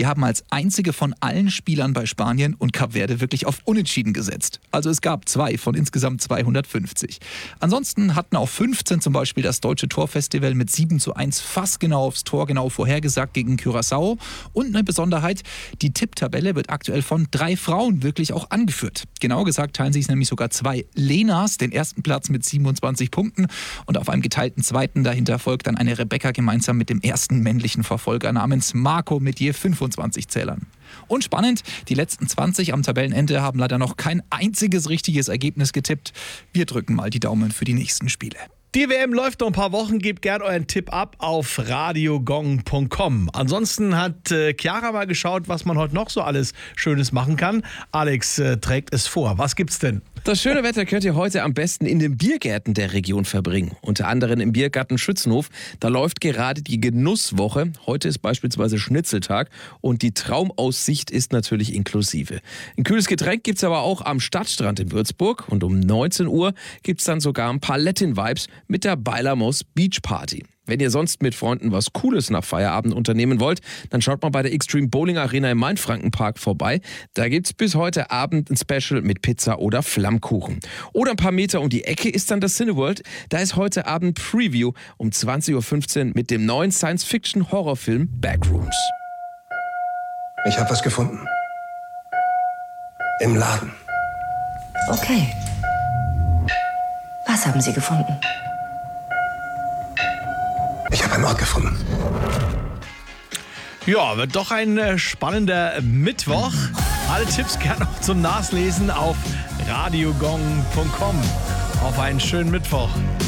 die haben als einzige von allen Spielern bei Spanien und Kap Verde wirklich auf Unentschieden gesetzt. Also es gab 2 von insgesamt 250. Ansonsten hatten auch 15 zum Beispiel das Deutsche Torfestival mit 7:1 fast genau aufs Tor genau vorhergesagt gegen Curaçao. Und eine Besonderheit, die Tipptabelle wird aktuell von 3 Frauen wirklich auch angeführt. Genau gesagt teilen sich nämlich sogar 2 Lenas den ersten Platz mit 27 Punkten und auf einem geteilten zweiten dahinter folgt dann eine Rebecca gemeinsam mit dem ersten männlichen Verfolger namens Marco mit je 25 Zählern. Und spannend, die letzten 20 am Tabellenende haben leider noch kein einziges richtiges Ergebnis getippt. Wir drücken mal die Daumen für die nächsten Spiele. Die WM läuft noch ein paar Wochen. Gebt gern euren Tipp ab auf radiogong.com. Ansonsten hat Chiara mal geschaut, was man heute noch so alles Schönes machen kann. Alex trägt es vor. Was gibt's denn? Das schöne Wetter könnt ihr heute am besten in den Biergärten der Region verbringen. Unter anderem im Biergarten Schützenhof. Da läuft gerade die Genusswoche. Heute ist beispielsweise Schnitzeltag und die Traumaussicht ist natürlich inklusive. Ein kühles Getränk gibt's aber auch am Stadtstrand in Würzburg. Und um 19 Uhr gibt's dann sogar ein paar Latin-Vibes mit der Bailamos Beach Party. Wenn ihr sonst mit Freunden was Cooles nach Feierabend unternehmen wollt, dann schaut mal bei der Extreme Bowling Arena im Mainfrankenpark vorbei. Da gibt's bis heute Abend ein Special mit Pizza oder Flammkuchen. Oder ein paar Meter um die Ecke ist dann das Cineworld. Da ist heute Abend Preview um 20:15 Uhr mit dem neuen Science-Fiction-Horrorfilm Backrooms. Ich habe was gefunden. Im Laden. Okay. Was haben Sie gefunden? Ich habe einen Ort gefunden. Ja, wird doch ein spannender Mittwoch. Alle Tipps gerne auch zum Nachlesen auf radiogong.com. Auf einen schönen Mittwoch.